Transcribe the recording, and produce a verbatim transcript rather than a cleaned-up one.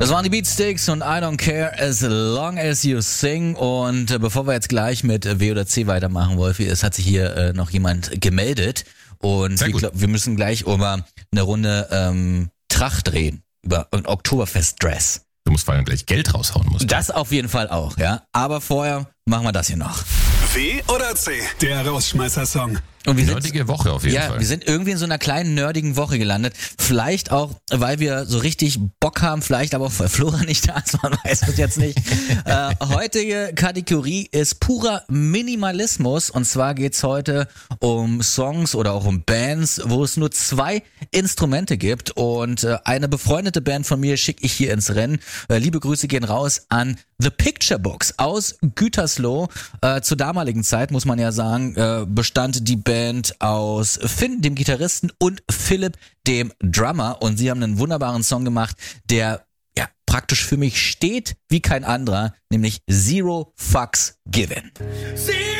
Das waren die Beatsticks und I don't care as long as you sing. Und äh, bevor wir jetzt gleich mit äh, W oder C weitermachen, Wolfi, es hat sich hier äh, noch jemand gemeldet. Und wir, glaub, wir müssen gleich über eine Runde ähm, Tracht reden, über ein Oktoberfest-Dress. Du musst vor allem gleich Geld raushauen. Musst du. Das auf jeden Fall auch, ja. Aber vorher machen wir das hier noch. W oder C, der Rausschmeißer-Song. Und wir Nerdige sind, Woche auf jeden ja, Fall. Ja, wir sind irgendwie in so einer kleinen nerdigen Woche gelandet. Vielleicht auch, weil wir so richtig Bock haben, vielleicht aber auch, weil Flora nicht da ist, man weiß es jetzt nicht. äh, heutige Kategorie ist purer Minimalismus und zwar geht's heute um Songs oder auch um Bands, wo es nur zwei Instrumente gibt und äh, eine befreundete Band von mir schicke ich hier ins Rennen. Äh, liebe Grüße gehen raus an The Picture Books aus Gütersloh. Äh, zur damaligen Zeit, muss man ja sagen, äh, bestand die Band aus Finn, dem Gitarristen, und Philipp, dem Drummer. Und sie haben einen wunderbaren Song gemacht, der ja praktisch für mich steht wie kein anderer, nämlich Zero Fucks Given.